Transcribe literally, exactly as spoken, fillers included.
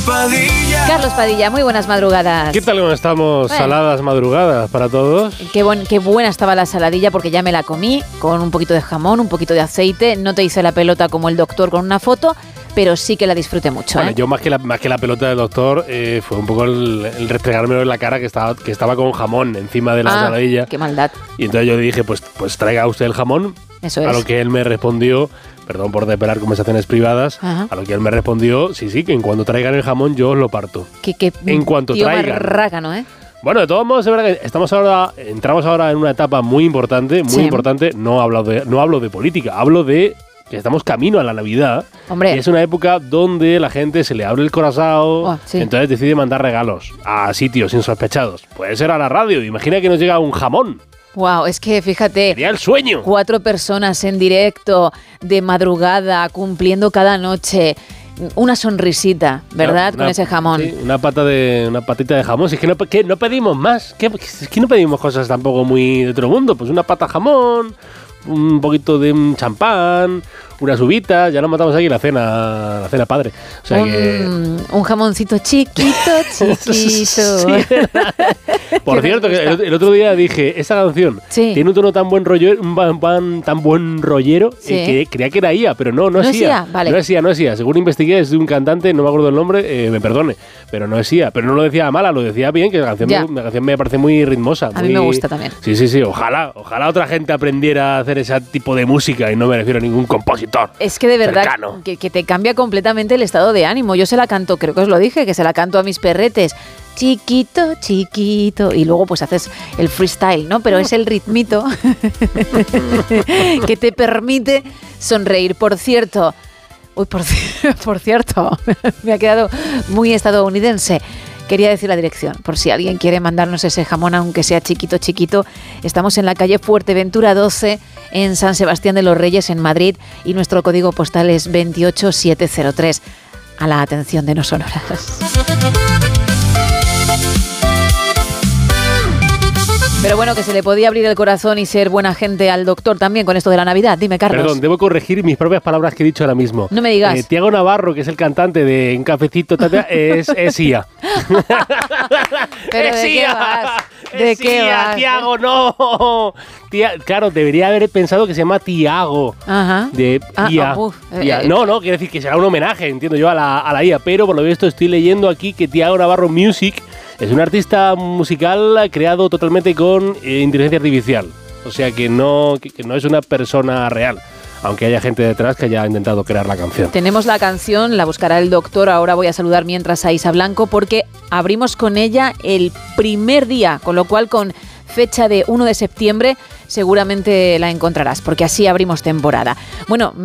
Padilla. Carlos Padilla, muy buenas madrugadas. ¿Qué tal cómo estamos? Bueno. Saladas madrugadas para todos. Qué, buen, qué buena estaba la saladilla porque ya me la comí con un poquito de jamón, un poquito de aceite. No te hice la pelota como el doctor con una foto, pero sí que la disfruté mucho. Bueno, ¿eh? yo más que la, más que la pelota del doctor eh, fue un poco el, el restregármelo en la cara que estaba, que estaba con jamón encima de la Ah, saladilla. qué maldad. Y entonces yo le dije, pues, pues traiga usted el jamón. Eso A es. lo que él me respondió, perdón por desvelar conversaciones privadas, Ajá. a lo que él me respondió, sí, sí, que en cuanto traigan el jamón yo os lo parto. Que, que En cuanto tío traigan. marrágano, ¿eh? Bueno, de todos modos, es verdad que estamos ahora, entramos ahora en una etapa muy importante, muy Sí. importante. No hablo de, no hablo de política, hablo de que estamos camino a la Navidad. Hombre. Y es una época donde la gente se le abre el corazón, Oh, sí. entonces decide mandar regalos a sitios insospechados. Puede ser a la radio. Imagina que nos llega un jamón. Wow, es que fíjate, Sería el sueño. cuatro personas en directo, de madrugada, cumpliendo cada noche. Una sonrisita, ¿verdad? Una- Con ese jamón. sí, una pata de una patita de jamón. Si es que no, que no pedimos más. Que, es que no pedimos cosas tampoco muy de otro mundo. Pues una pata de jamón, un poquito de un champán, unas uvitas. Ya nos matamos aquí la cena, la cena padre. O sea que. un, un jamoncito chiquito, chiquito. Sí, Por Que me cierto, que gusta. el, el otro día dije, esta canción Sí. tiene un tono tan buen rollo, un ban- ban- tan buen rollero, Sí. eh, que creía que era I A, pero no, no, ¿No es es I A. I A? Vale. No es I A, no es I A. Según investigué, es de un cantante, no me acuerdo el nombre, eh, me perdone, pero no es I A. Pero no lo decía mala, lo decía bien, que la canción, Ya. me, la canción me parece muy ritmosa. A mí muy- me gusta también. Sí, sí, sí. Ojalá, ojalá otra gente aprendiera a hacer ese tipo de música y no me refiero a ningún compositor. Es que de verdad cercano. que, que te cambia completamente el estado de ánimo. Yo se la canto, creo que os lo dije, que se la canto a mis perretes. Chiquito, chiquito. Y luego pues haces el freestyle, ¿no? Pero es el ritmito que te permite sonreír. Por cierto, uy, por, ci- por cierto, me ha quedado muy estadounidense. Quería decir la dirección, por si alguien quiere mandarnos ese jamón, aunque sea chiquito, chiquito. Estamos en la calle Fuerteventura doce, en San Sebastián de los Reyes, en Madrid, y nuestro código postal es veintiocho mil setecientos tres. A la atención de no sonoras. Pero bueno, que se le podía abrir el corazón y ser buena gente al doctor también con esto de la Navidad. Dime, Carlos. Perdón, debo corregir mis propias palabras que he dicho ahora mismo. No me digas. Eh, Tiago Navarro, que es el cantante de Un Cafecito, tata, es, es I A. ¿Pero de qué vas? ¿De Es qué I A, vas? Tiago, no. Tia- claro, debería haber pensado que se llama Tiago. Ajá. De Ah, I A. ah, uf, I A. eh, No, no, quiere decir que será un homenaje, entiendo yo, a la, a la I A. Pero por lo visto estoy leyendo aquí que Tiago Navarro Music es un artista musical creado totalmente con eh, inteligencia artificial. O sea que no, que, que no es una persona real. Aunque haya gente detrás que haya intentado crear la canción. Tenemos la canción, la buscará el doctor. Ahora voy a saludar mientras a Isa Blanco porque abrimos con ella el primer día, con lo cual con fecha de uno de septiembre seguramente la encontrarás, porque así abrimos temporada. Bueno,